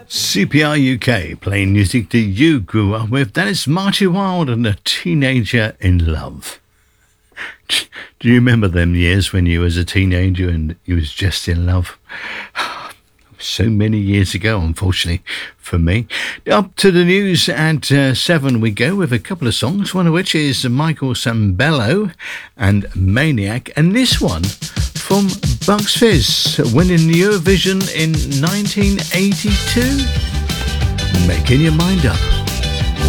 CPR UK, playing music that you grew up with. That is Marty Wilde and A Teenager in Love. Do you remember them years when you was a teenager and you was just in love? So many years ago, unfortunately, for me. Up to the news at 7 we go with a couple of songs, one of which is Michael Sambello and Maniac, and this one from Bucks Fizz, winning Eurovision in 1982. Making your mind up.